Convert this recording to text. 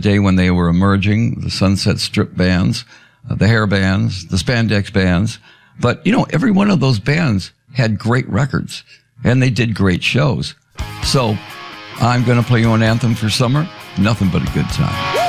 day when they were emerging, the Sunset Strip bands, the hair bands, the spandex bands. But, every one of those bands had great records, and they did great shows. So I'm going to play you an anthem for summer, Nothing But a Good Time.